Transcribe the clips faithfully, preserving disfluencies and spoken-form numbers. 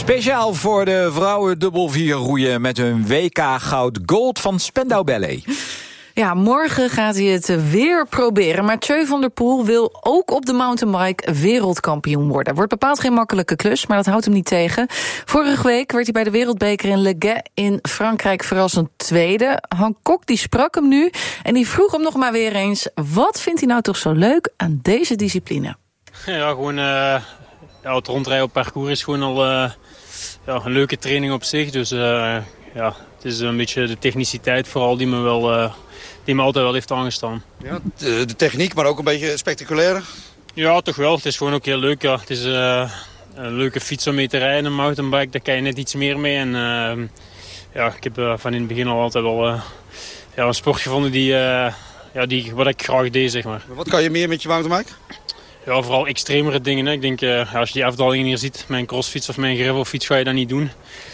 Speciaal voor de vrouwen dubbel vier roeien met hun W K goud gold van Spandau Ballet. Ja, morgen gaat hij het weer proberen. Maar Mathieu van der Poel wil ook op de mountainbike wereldkampioen worden. Wordt bepaald geen makkelijke klus, maar dat houdt hem niet tegen. Vorige week werd hij bij de wereldbeker in Le Gay in Frankrijk verrassend tweede. Han Kok die sprak hem nu en die vroeg hem nog maar weer eens: wat vindt hij nou toch zo leuk aan deze discipline? Ja, gewoon uh, ja, het rondrijden op parcours is gewoon al uh, ja, een leuke training op zich. Dus uh, ja, het is een beetje de techniciteit vooral die me wel... Uh, die me altijd wel heeft aangestaan. Ja, de, de techniek, maar ook een beetje spectaculair? Ja, toch wel. Het is gewoon ook heel leuk. Ja. Het is uh, een leuke fiets om mee te rijden, een mountainbike. Daar kan je net iets meer mee. En, uh, ja, ik heb uh, van in het begin al altijd wel uh, ja, een sport gevonden die, uh, ja, die, wat ik graag deed, zeg maar. Maar wat kan je meer met je mountainbike? Ja, vooral extremere dingen. Hè. Ik denk, uh, als je die afdalingen hier ziet, mijn crossfiets of mijn gravelfiets ga je dat niet doen.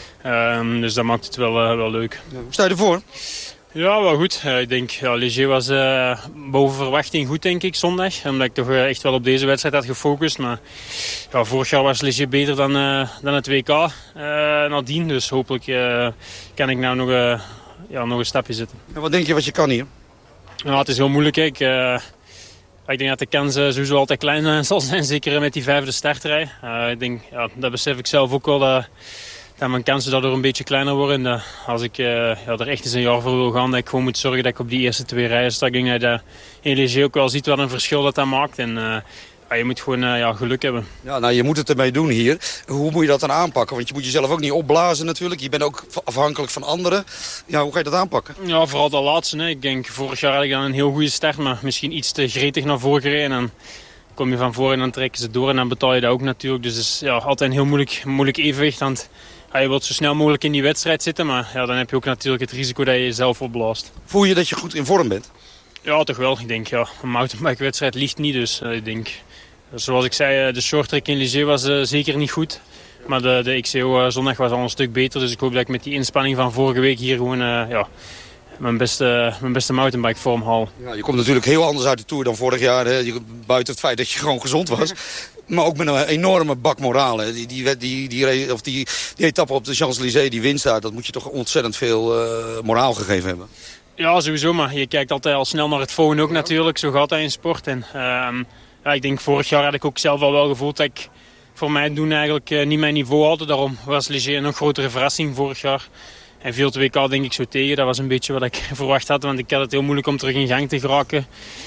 Uh, dus dat maakt het wel, uh, wel leuk. Ja, hoe sta je ervoor? Ja, wel goed. Uh, ik denk, ja, Léger was uh, boven verwachting goed, denk ik, zondag. Omdat ik toch uh, echt wel op deze wedstrijd had gefocust. Maar ja, vorig jaar was Léger beter dan, uh, dan het W K uh, nadien. Dus hopelijk uh, kan ik nou nog, uh, ja, nog een stapje zetten. En wat denk je wat je kan hier? Ja, het is heel moeilijk. Hè. Ik, uh, ik denk dat de kans uh, sowieso altijd klein uh, zal zijn. Zeker met die vijfde startrij. Uh, ik denk, ja, dat besef ik zelf ook wel. Uh, dat mijn kansen daardoor een beetje kleiner worden. En dat als ik uh, ja, er echt eens een jaar voor wil gaan, dat ik gewoon moet zorgen dat ik op die eerste twee rijen sta. Ik denk dat je in Léger ook wel ziet wat een verschil dat dat maakt. En uh, ja, je moet gewoon uh, ja, geluk hebben. Ja, nou, je moet het ermee doen hier. Hoe moet je dat dan aanpakken? Want je moet jezelf ook niet opblazen natuurlijk. Je bent ook afhankelijk van anderen. Ja, hoe ga je dat aanpakken? Ja, vooral dat laatste. Hè. Ik denk, vorig jaar had ik dan een heel goede start, maar misschien iets te gretig naar voren gereden. En dan kom je van voren en dan trekken ze door en dan betaal je dat ook natuurlijk. Dus het is ja, altijd een heel moeilijk, moeilijk evenwicht. Want ja, je wilt zo snel mogelijk in die wedstrijd zitten, maar ja, dan heb je ook natuurlijk het risico dat je jezelf opblaast. Voel je dat je goed in vorm bent? Ja, toch wel. Ik denk, ja, een mountainbike wedstrijd ligt niet. Dus uh, ik denk, zoals ik zei, de shorttrack in Léger was uh, zeker niet goed. Maar de, de X C O uh, zondag was al een stuk beter. Dus ik hoop dat ik met die inspanning van vorige week hier gewoon uh, ja, mijn beste, mijn beste mountainbike vorm haal. Ja, je komt natuurlijk heel anders uit de Tour dan vorig jaar. Hè? Je, buiten het feit dat je gewoon gezond was. Maar ook met een enorme bak moraal. Hè? Die, die, die, die, of die, die etappe op de Champs-Élysées, die winst daar, dat moet je toch ontzettend veel uh, moraal gegeven hebben. Ja, sowieso. Maar je kijkt altijd al snel naar het volgende ook natuurlijk. Zo gaat dat in sport. En, uh, ja, ik denk, vorig jaar had ik ook zelf al wel gevoeld dat ik voor mij doen eigenlijk uh, niet mijn niveau had. Daarom was Léger een nog grotere verrassing vorig jaar. En viel het W K denk ik zo tegen. Dat was een beetje wat ik verwacht had. Want ik had het heel moeilijk om terug in gang te geraken.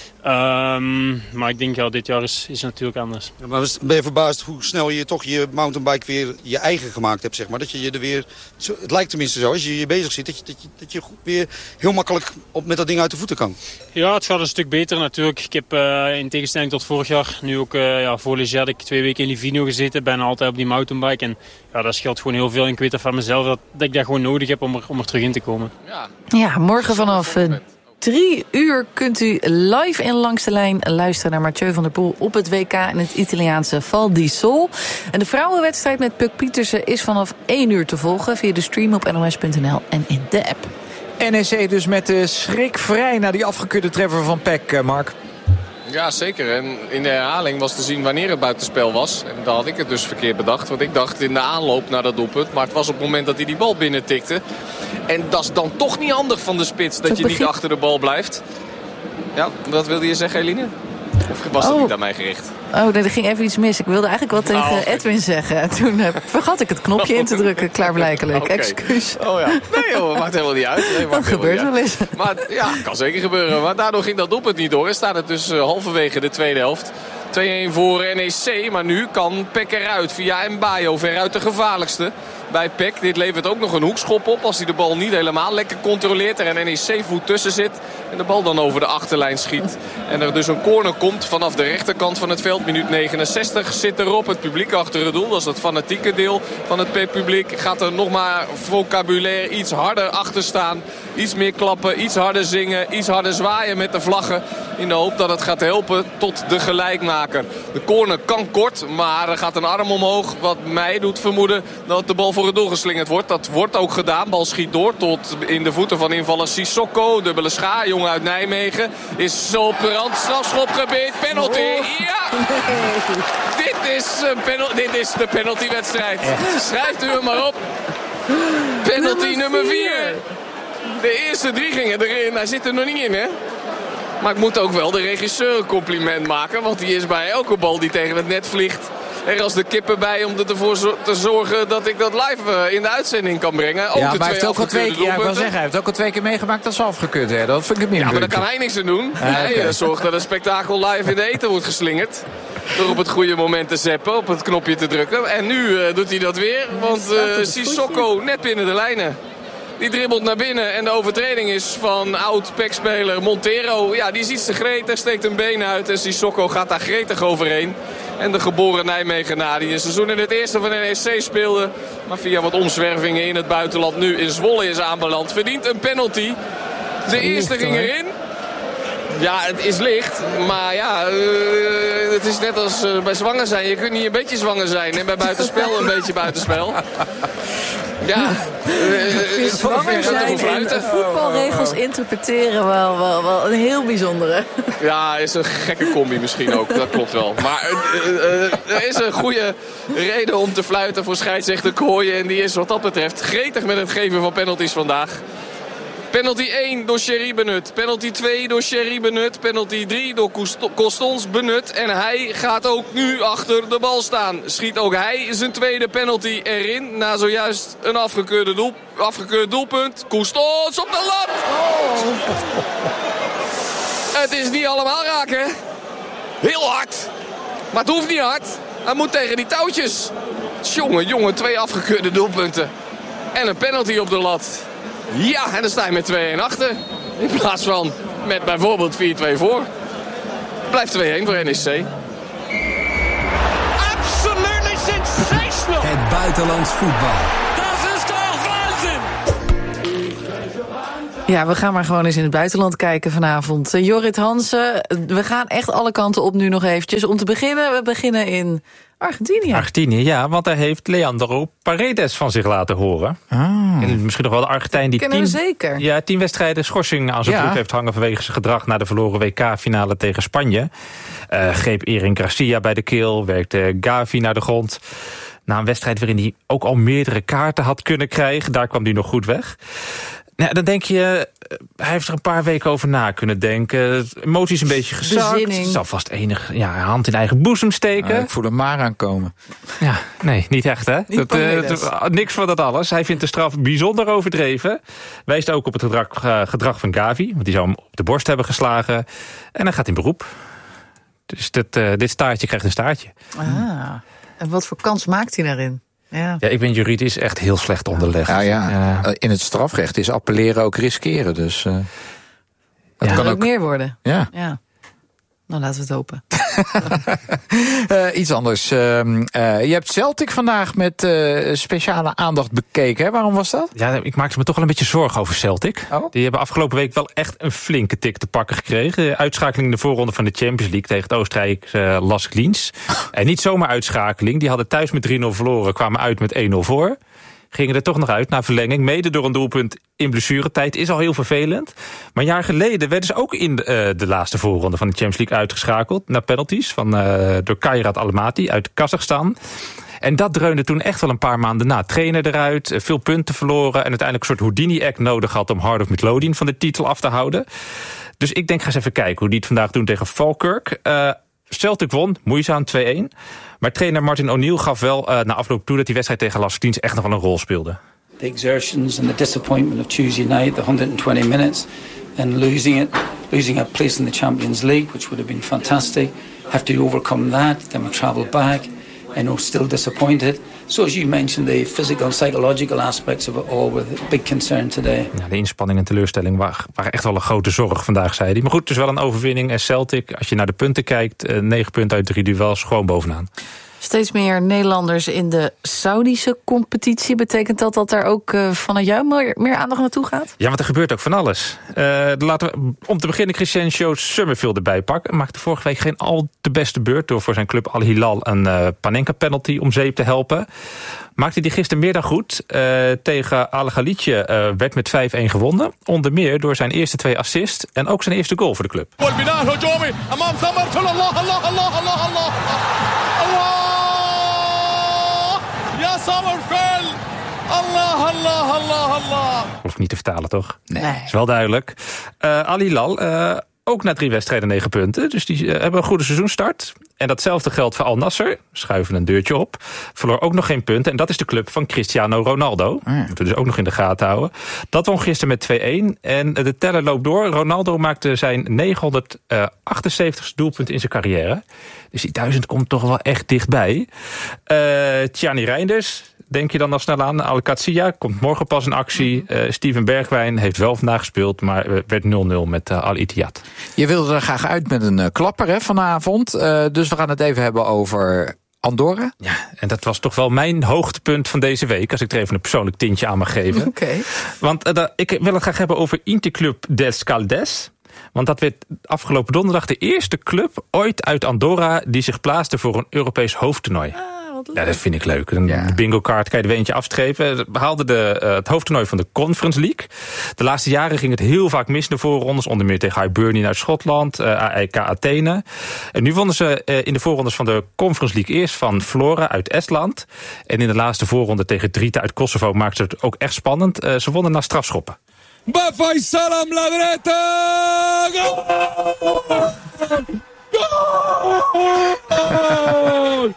Um, maar ik denk, ja, dit jaar is, is natuurlijk anders. Ja, maar ben je verbaasd hoe snel je toch je mountainbike weer je eigen gemaakt hebt, zeg maar? Dat je je er weer, het lijkt tenminste zo, als je hier bezig zit, dat je, dat je, dat je weer heel makkelijk op, met dat ding uit de voeten kan. Ja, het gaat een stuk beter natuurlijk. Ik heb uh, in tegenstelling tot vorig jaar, nu ook uh, ja, voor Léger had ik twee weken in Livigno gezeten, bijna altijd op die mountainbike. En ja, dat scheelt gewoon heel veel. En ik weet dat van mezelf dat, dat ik dat gewoon nodig heb om er, om er terug in te komen. Ja, ja morgen vanaf Uh... Drie uur kunt u live en langs de lijn luisteren naar Mathieu van der Poel op het W K in het Italiaanse Val di Sol. En de vrouwenwedstrijd met Puk Pietersen is vanaf één uur te volgen via de stream op N O S punt N L en in de app. N E C dus met de schrik vrij na die afgekeurde treffer van Peck, Mark. Ja, zeker. En in de herhaling was te zien wanneer het buitenspel was. En daar had ik het dus verkeerd bedacht. Want ik dacht in de aanloop naar dat doelpunt. Maar het was op het moment dat hij die bal binnen tikte. En dat is dan toch niet handig van de spits. Dat, dat je begin... niet achter de bal blijft. Ja, wat wilde je zeggen, Eline? Of was dat oh. niet aan mij gericht? Oh, nee, er ging even iets mis. Ik wilde eigenlijk wat tegen oh, Edwin zeggen. Toen uh, vergat ik het knopje in te drukken, klaarblijkelijk. Okay. Excuus. Oh ja. Nee joh, maakt helemaal niet uit. Nee, dat gebeurt wel eens. Maar ja, kan zeker gebeuren. Maar daardoor ging dat doelpunt niet door. En staat het dus uh, halverwege de tweede helft. twee-een voor N E C, maar nu kan Peck eruit via Mbayo. Veruit de gevaarlijkste bij Peck. Dit levert ook nog een hoekschop op als hij de bal niet helemaal lekker controleert. Er een N E C-voet tussen zit en de bal dan over de achterlijn schiet. En er dus een corner komt vanaf de rechterkant van het veld. Minuut negenenzestig zit erop. Het publiek achter het doel, dat is het fanatieke deel van het publiek. Gaat er nog maar vocabulaire iets harder achter staan. Iets meer klappen, iets harder zingen, iets harder zwaaien met de vlaggen. In de hoop dat het gaat helpen tot de gelijkmaker. De corner kan kort, maar er gaat een arm omhoog. Wat mij doet vermoeden dat de bal voor voor het doel geslingerd wordt. Dat wordt ook gedaan. Bal schiet door tot in de voeten van invaller Sissoko. Dubbele schaar, jongen uit Nijmegen. Is op rand, strafschopgebied, penalty. Oh. Ja! Nee. Dit, is een penal- dit is de penaltywedstrijd. Schrijft u hem maar op. Penalty nummer vier. De eerste drie gingen erin. Hij zit er nog niet in, hè? Maar ik moet ook wel de regisseur een compliment maken. Want die is bij elke bal die tegen het net vliegt er als de kippen bij om ervoor te zorgen dat ik dat live in de uitzending kan brengen. Ook ja, de maar hij heeft ook al twee keer, ja, ik wil zeggen, hij heeft ook al twee keer meegemaakt dat ze afgekeurd werden. Dat vind ik het Ja, maar daar kan hij niks aan doen. Ah, hij okay. zorgt dat het spektakel live in de eten wordt geslingerd. Door op het goede moment te zappen, op het knopje te drukken. En nu uh, doet hij dat weer, want uh, Sissoko net binnen de lijnen. Die dribbelt naar binnen en de overtreding is van oud-P E C-speler Montero. Ja, die is iets te gretig, steekt een been uit en Sissoko gaat daar gretig overheen. En de geboren Nijmegenaar die een seizoen in het eerste van N E C speelde, maar via wat omzwervingen in het buitenland nu in Zwolle is aanbeland. Verdient een penalty. De eerste ging erin. Ja, het is licht, maar ja, uh, het is net als uh, bij zwanger zijn. Je kunt niet een beetje zwanger zijn en bij buitenspel een beetje buitenspel. Ja, uh, zwanger zijn en voetbalregels interpreteren wel, wel, wel een heel bijzondere. Ja, is een gekke combi misschien ook, dat klopt wel. Maar uh, uh, er is een goede reden om te fluiten voor scheidsrechter Kooijen. En die is wat dat betreft gretig met het geven van penalties vandaag. Penalty één door Sherry Benut. Penalty twee door Sherry Benut. Penalty drie door Costons Benut. En hij gaat ook nu achter de bal staan. Schiet ook hij zijn tweede penalty erin. Na zojuist een afgekeurde doel, afgekeurd doelpunt. Costons op de lat. Oh. Het is niet allemaal raken. Heel hard. Maar het hoeft niet hard. Hij moet tegen die touwtjes. Jongen, jongen, twee afgekeurde doelpunten. En een penalty op de lat. Ja, en dan sta je met twee-een achter. In plaats van met bijvoorbeeld vier-twee voor. Blijft twee-een voor N E C. Absolutely sensational. Het buitenlands voetbal. Dat is toch fluiten. Ja, we gaan maar gewoon eens in het buitenland kijken vanavond. Uh, Jorrit Hansen, we gaan echt alle kanten op nu nog eventjes. Om te beginnen, we beginnen in Argentinië. Argentinië, ja, want daar heeft Leandro Paredes van zich laten horen. Ah. En misschien nog wel de Argentijn die Kennen tien, we zeker. Ja, tien wedstrijden schorsing aan zijn Ja. broek heeft hangen vanwege zijn gedrag na de verloren W K-finale tegen Spanje. Uh, greep Erin Garcia bij de keel, werkte Gavi naar de grond. Na een wedstrijd waarin hij ook al meerdere kaarten had kunnen krijgen, daar kwam hij nog goed weg. Nou, dan denk je, hij heeft er een paar weken over na kunnen denken. Emoties een beetje gezakt. Bezinning. Zal vast enig ja, hand in eigen boezem steken. Ah, ik voel hem maar aankomen. Ja, nee, niet echt, hè? Niet Dat, uh, dat, niks van dat alles. Hij vindt de straf bijzonder overdreven. Wijst ook op het gedrag, uh, gedrag van Gavi, want die zou hem op de borst hebben geslagen. En hij gaat in beroep. Dus dit, uh, dit staartje krijgt een staartje. Ah, en wat voor kans maakt hij daarin? Ja. Ja, ik ben juridisch echt heel slecht onderlegd. Nou ja, ja. in het strafrecht is appelleren ook riskeren. Dus uh, het Ja, kan ook ook meer worden. Ja. Ja. Nou, laten we het hopen. uh, iets anders. Uh, uh, je hebt Celtic vandaag met uh, speciale aandacht bekeken. Hè? Waarom was dat? Ja, ik maakte me toch wel een beetje zorgen over Celtic. Oh? Die hebben afgelopen week wel echt een flinke tik te pakken gekregen. Uitschakeling in de voorronde van de Champions League tegen het Oostenrijkse uh, Las Liens. En niet zomaar uitschakeling. Die hadden thuis met drie nul verloren, kwamen uit met één nul voor. Gingen er toch nog uit na verlenging. Mede door een doelpunt in blessuretijd. Is al heel vervelend. Maar een jaar geleden werden ze ook in de, uh, de laatste voorronde van de Champions League uitgeschakeld. Naar penalties van, uh, door Kairat Almaty uit Kazachstan. En dat dreunde toen echt wel een paar maanden na. Trainer eruit, veel punten verloren. En uiteindelijk een soort Houdini-act nodig had om Heart of Midlothian van de titel af te houden. Dus ik denk, ga eens even kijken hoe die het vandaag doen tegen Falkirk. Uh, Celtic won, moeizaam twee-een. Maar trainer Martin O'Neill gaf wel uh, na afloop toe dat die wedstrijd tegen Las Liens echt nog wel een rol speelde. The exertions and the disappointment of Tuesday night, the one hundred twenty minutes, and losing it, losing a place in the Champions League, which would have been fantastic. Have to overcome that, then we travel back, and we're still disappointed. So as you mentioned, the physical and psychological aspects of it all were a big concern today. Ja, de inspanning en teleurstelling waren, waren echt wel een grote zorg vandaag, zei hij. Maar goed, het is wel een overwinning. En Celtic, als je naar de punten kijkt, negen punten uit drie duels, gewoon bovenaan. Steeds meer Nederlanders in de Saudische competitie. Betekent dat dat er ook uh, vanuit jou meer, meer aandacht naartoe gaat? Ja, want er gebeurt ook van alles. Uh, laten we om te beginnen Crescencio Summerfield erbij pakken. Maakte vorige week geen al te beste beurt door voor zijn club Al Hilal een uh, Panenka-penalty om zeep te helpen. Maakte die gistermiddag goed. Uh, tegen Al Ghalietje uh, werd met vijf-een gewonnen. Onder meer door zijn eerste twee assists en ook zijn eerste goal voor de club. Ja, Summerfield! Allah, Allah, Allah, Allah. Hoef ik niet te vertalen, toch? Nee. Is wel duidelijk. Uh, Al Hilal, uh, ook na drie wedstrijden negen punten. Dus die uh, hebben een goede seizoenstart. En datzelfde geldt voor Al Nassr. Schuiven een deurtje op. Verloor ook nog geen punten. En dat is de club van Cristiano Ronaldo. Mm. Moeten we dus ook nog in de gaten houden. Dat won gisteren met twee-een. En de teller loopt door. Ronaldo maakte zijn negenhonderdachtenzeventigste doelpunt in zijn carrière. Dus die duizend komt toch wel echt dichtbij. Uh, Tjani Reinders, denk je dan al snel aan. Al-Qadsiya komt morgen pas in actie. Uh, Steven Bergwijn heeft wel vandaag gespeeld, maar werd nul nul met uh, Al-Ittihad. Je wilde er graag uit met een uh, klapper hè, vanavond. Uh, dus we gaan het even hebben over Andorra. Ja, en dat was toch wel mijn hoogtepunt van deze week, als ik er even een persoonlijk tintje aan mag geven. Oké. Okay. Want uh, da, ik wil het graag hebben over Interclub des Caldes. Want dat werd afgelopen donderdag de eerste club ooit uit Andorra die zich plaatste voor een Europees hoofdtoernooi. Ja, dat vind ik leuk. Een ja. bingo card kan je er eentje afstrepen. We haalden de, uh, het hoofdtoernooi van de Conference League. De laatste jaren ging het heel vaak mis in de voorrondes. Onder meer tegen Hibernian uit Schotland, uh, A E K Athene. En nu wonnen ze uh, in de voorrondes van de Conference League eerst van Flora uit Estland. En in de laatste voorronde tegen Drita uit Kosovo maakten ze het ook echt spannend. Uh, ze wonnen na strafschoppen. Bafai Salam la dreta! Goal!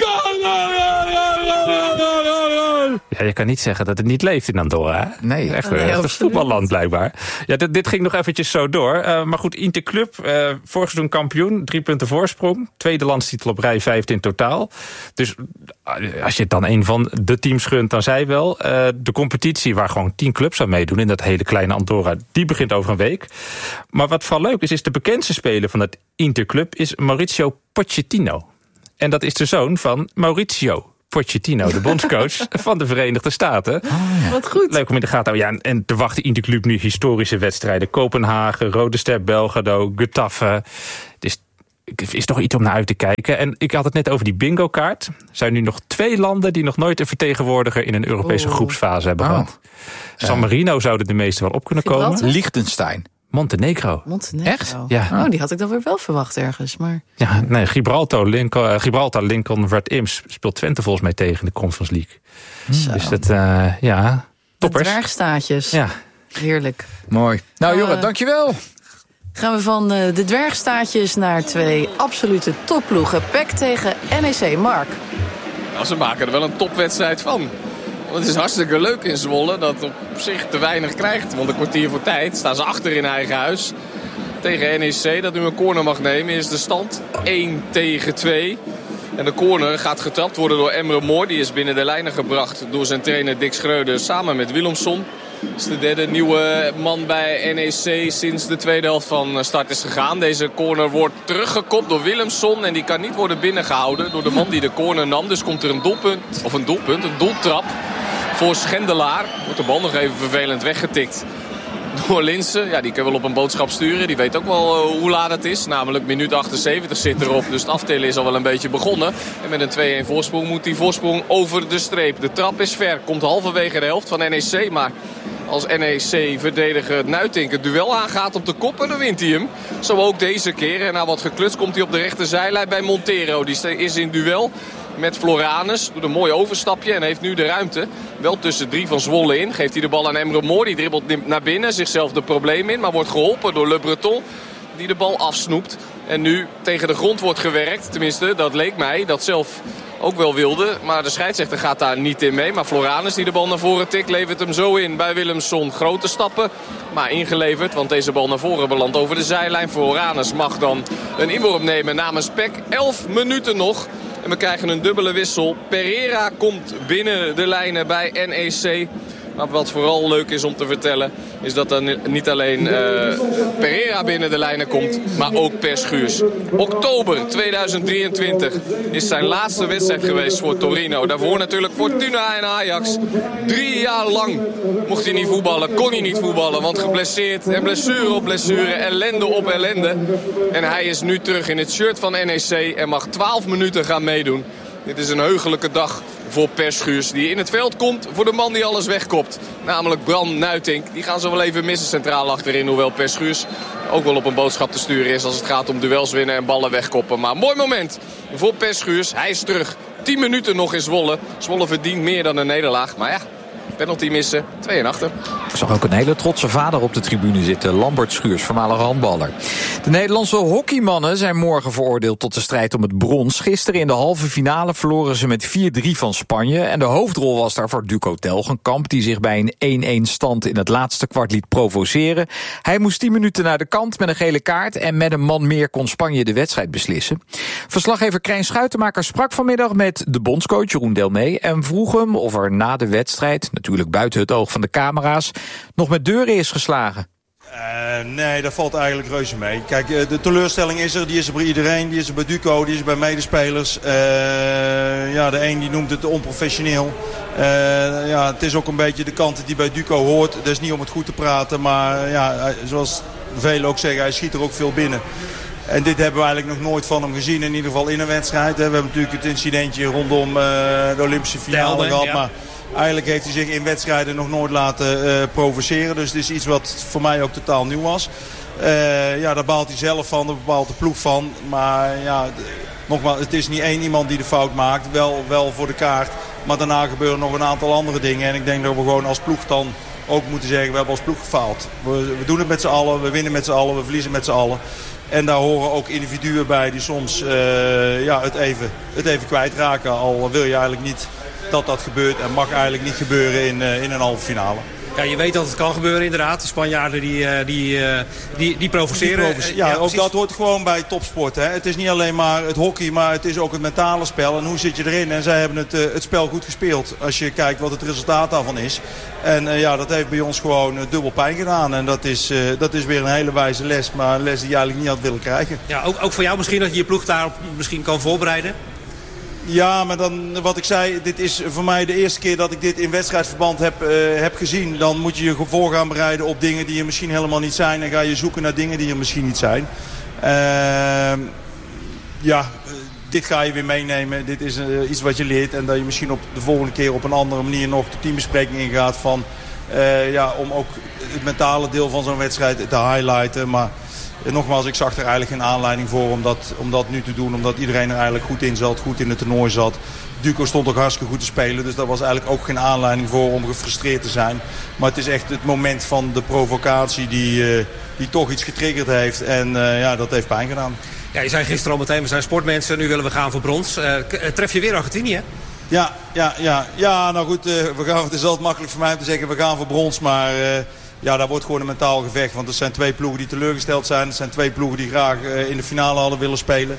Ja, je kan niet zeggen dat het niet leeft in Andorra. Hè? Nee. Echt, nee, echt een voetballand blijkbaar. Ja, dit, dit ging nog eventjes zo door. Uh, maar goed, Interclub, uh, vorig seizoen kampioen, drie punten voorsprong. Tweede landstitel op rij, vijfde in totaal. Dus uh, als je het dan een van de teams gunt, dan zij wel. Uh, de competitie waar gewoon tien clubs aan meedoen in dat hele kleine Andorra, die begint over een week. Maar wat vooral leuk is, is de bekendste speler van dat Interclub is Mauricio Pochettino. En dat is de zoon van Mauricio Pochettino, de bondscoach van de Verenigde Staten. Oh, ja. Wat goed. Leuk om in de gaten te houden. Ja, en te wachten Interclub nu historische wedstrijden. Kopenhagen, Rode Ster Belgrado, Getafe. Dus het is toch iets om naar uit te kijken. En ik had het net over die bingo-kaart. Er zijn nu nog twee landen die nog nooit een vertegenwoordiger in een Europese oh. groepsfase hebben oh. gehad. San Marino zouden de meeste wel op kunnen komen. Liechtenstein. Montenegro. Montenegro. Echt? Ja. Oh, die had ik dan weer wel verwacht ergens. Maar... Ja, nee, Gibraltar, Lincoln, uh, Gibraltar, Lincoln, Red Imps speelt Twente volgens mij tegen in de Conference League. Zo. Dus dat, uh, ja, toppers. De dwergstaatjes. Ja. Heerlijk. Mooi. Nou, uh, Jorrit, dankjewel. Gaan we van uh, de dwergstaatjes naar twee absolute topploegen. P E C tegen N E C. Mark. Nou, ze maken er wel een topwedstrijd van. Want het is hartstikke leuk in Zwolle dat op zich te weinig krijgt. Want een kwartier voor tijd staan ze achter in eigen huis. Tegen N E C dat nu een corner mag nemen is de stand één tegen twee. En de corner gaat getrapt worden door Emre Mor. Die is binnen de lijnen gebracht door zijn trainer Dick Schreuder samen met Willemson. Dat is de derde nieuwe man bij N E C sinds de tweede helft van start is gegaan. Deze corner wordt teruggekopt door Willemson. En die kan niet worden binnengehouden door de man die de corner nam. Dus komt er een doelpunt, of een doelpunt, een doeltrap voor Schendelaar. Wordt de bal nog even vervelend weggetikt door Linssen. Ja, die kan wel op een boodschap sturen. Die weet ook wel uh, hoe laat het is. Namelijk minuut achtenzeventig zit erop. Dus het aftellen is al wel een beetje begonnen. En met een twee-een voorsprong moet die voorsprong over de streep. De trap is ver. Komt halverwege de helft van N E C. Maar als N E C-verdediger Nuitink het duel aangaat op de kop, en dan wint hij hem. Zo ook deze keer. En na wat geklutst komt hij op de rechterzijlijn bij Montero. Die is in duel met Floranus. Doet een mooi overstapje en heeft nu de ruimte. Wel tussen drie van Zwolle in. Geeft hij de bal aan Emre Mor. Die dribbelt naar binnen. Zichzelf de problemen in. Maar wordt geholpen door Le Breton. Die de bal afsnoept. En nu tegen de grond wordt gewerkt. Tenminste, dat leek mij. Dat zelf ook wel wilde. Maar de scheidsrechter gaat daar niet in mee. Maar Floranus die de bal naar voren tikt. Levert hem zo in bij Willemson. Grote stappen. Maar ingeleverd. Want deze bal naar voren belandt over de zijlijn. Floranus mag dan een inworp nemen namens P E C. Elf minuten nog. En we krijgen een dubbele wissel. Pereira komt binnen de lijnen bij N E C. Maar wat vooral leuk is om te vertellen, is dat er niet alleen uh, Pereira binnen de lijnen komt, maar ook Per Schuurs. Oktober tweeduizend drieëntwintig is zijn laatste wedstrijd geweest voor Torino. Daarvoor natuurlijk Fortuna en Ajax. Drie jaar lang mocht hij niet voetballen, kon hij niet voetballen, want geblesseerd en blessure op blessure, ellende op ellende. En hij is nu terug in het shirt van N E C en mag twaalf minuten gaan meedoen. Dit is een heugelijke dag voor Per Schuurs, die in het veld komt voor de man die alles wegkopt. Namelijk Bram Nuitink. Die gaan ze wel even missen centraal achterin. Hoewel Per Schuurs ook wel op een boodschap te sturen is als het gaat om duels winnen en ballen wegkoppen. Maar mooi moment voor Per Schuurs. Hij is terug. tien minuten nog in Zwolle. Zwolle verdient meer dan een nederlaag. Maar ja, penalty missen. twee en achter. Ik zag ook een hele trotse vader op de tribune zitten. Lambert Schuurs, voormalige handballer. De Nederlandse hockeymannen zijn morgen veroordeeld tot de strijd om het brons. Gisteren in de halve finale verloren ze met vier drie van Spanje. En de hoofdrol was daarvoor Duco Telgenkamp, die zich bij een één-één stand in het laatste kwart liet provoceren. Hij moest tien minuten naar de kant met een gele kaart. En met een man meer kon Spanje de wedstrijd beslissen. Verslaggever Krijn Schuitenmaker sprak vanmiddag met de bondscoach Jeroen Delmee en vroeg hem of er na de wedstrijd, natuurlijk buiten het oog van de camera's, nog met deuren is geslagen. Uh, nee, dat valt eigenlijk reuze mee. Kijk, uh, de teleurstelling is er. Die is er bij iedereen. Die is er bij Duco, die is er bij medespelers. Uh, ja, de een die noemt het onprofessioneel. Uh, ja, het is ook een beetje de kant die bij Duco hoort. Dat is niet om het goed te praten, maar uh, ja, zoals velen ook zeggen, hij schiet er ook veel binnen. En dit hebben we eigenlijk nog nooit van hem gezien, in ieder geval in een wedstrijd. We hebben natuurlijk het incidentje rondom uh, de Olympische finale gehad, ja. Maar eigenlijk heeft hij zich in wedstrijden nog nooit laten uh, provoceren. Dus het is iets wat voor mij ook totaal nieuw was. Uh, ja, daar baalt hij zelf van, daar bepaalt de ploeg van. Maar ja, d- nogmaals, het is niet één iemand die de fout maakt. Wel, wel voor de kaart. Maar daarna gebeuren nog een aantal andere dingen. En ik denk dat we gewoon als ploeg dan ook moeten zeggen, we hebben als ploeg gefaald. We, we doen het met z'n allen, we winnen met z'n allen, we verliezen met z'n allen. En daar horen ook individuen bij die soms uh, ja, het, even, het even kwijtraken. Al wil je eigenlijk niet dat dat gebeurt en mag eigenlijk niet gebeuren in, uh, in een halve finale. Ja, je weet dat het kan gebeuren inderdaad. De Spanjaarden die, die, die, die provoceren. Die provoce- ja, ja, ook dat hoort gewoon bij topsport. Hè. Het is niet alleen maar het hockey, maar het is ook het mentale spel. En hoe zit je erin? En zij hebben het, uh, het spel goed gespeeld. Als je kijkt wat het resultaat daarvan is. En uh, ja, dat heeft bij ons gewoon uh, dubbel pijn gedaan. En dat is, uh, dat is weer een hele wijze les. Maar een les die je eigenlijk niet had willen krijgen. Ja, ook, ook voor jou misschien dat je je ploeg daarop misschien kan voorbereiden? Ja, maar dan, wat ik zei, dit is voor mij de eerste keer dat ik dit in wedstrijdverband heb, uh, heb gezien. Dan moet je je voor gaan bereiden op dingen die er misschien helemaal niet zijn. En ga je zoeken naar dingen die er misschien niet zijn. Uh, ja, uh, dit ga je weer meenemen. Dit is uh, iets wat je leert. En dat je misschien op de volgende keer op een andere manier nog de teambespreking ingaat. Van, uh, ja, om ook het mentale deel van zo'n wedstrijd te highlighten. Maar En nogmaals, ik zag er eigenlijk geen aanleiding voor om dat, om dat nu te doen. Omdat iedereen er eigenlijk goed in zat, goed in het toernooi zat. Duco stond ook hartstikke goed te spelen. Dus daar was eigenlijk ook geen aanleiding voor om gefrustreerd te zijn. Maar het is echt het moment van de provocatie die, uh, die toch iets getriggerd heeft. En uh, ja, dat heeft pijn gedaan. Ja, je zei gisteren al meteen, we zijn sportmensen. Nu willen we gaan voor brons. Uh, tref je weer Argentinië? Ja, ja, ja. ja, nou goed, uh, we gaan, het is altijd makkelijk voor mij om te zeggen we gaan voor brons. Maar uh, ja, daar wordt gewoon een mentaal gevecht. Want er zijn twee ploegen die teleurgesteld zijn. Er zijn twee ploegen die graag uh, in de finale hadden willen spelen.